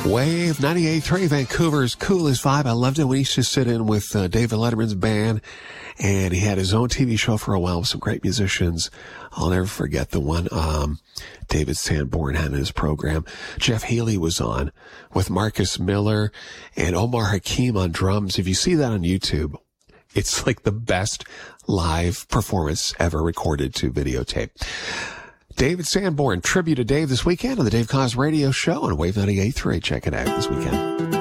Wave 98.3, Vancouver's coolest vibe. I loved it. We used to sit in with David Letterman's band, and he had his own TV show for a while with some great musicians. I'll never forget the one David Sanborn had in his program. Jeff Healey was on with Marcus Miller and Omar Hakim on drums. If you see that on YouTube, it's like the best live performance ever recorded to videotape. David Sanborn, tribute to Dave this weekend on the Dave Koz Radio Show on Wave 98.3. Check it out this weekend.